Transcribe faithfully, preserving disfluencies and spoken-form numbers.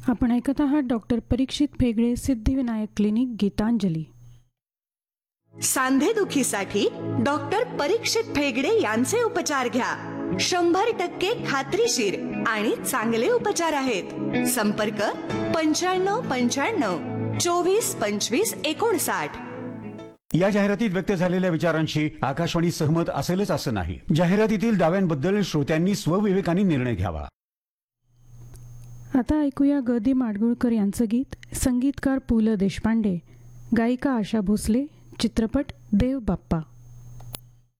आपण ऐकत आहात डॉक्टर परीक्षित फेगडे सिद्धिविनायक क्लिनिक गीतांजली. सांधेदुखीसाठी डॉक्टर परीक्षित फेगडे यांचे उपचार घ्या. शंभर टक्के खात्रीशीर आणि चांगले उपचार आहेत. संपर्क पंच्याण्णव पंच्याण्णव चोवीस पंचवीस एकोणसाठ. या जाहिरातीत व्यक्त झालेल्या विचारांशी आकाशवाणी सहमत असेलच असं नाही. जाहिरातीतील दाव्यांबद्दल श्रोत्यांनी स्वविवेकाने निर्णय घ्यावा. आता ऐकूया ग दि माडगुळकर यांचं गीत. संगीतकार पु ल देशपांडे, गायिका आशा भोसले, चित्रपट देव बाप्पा.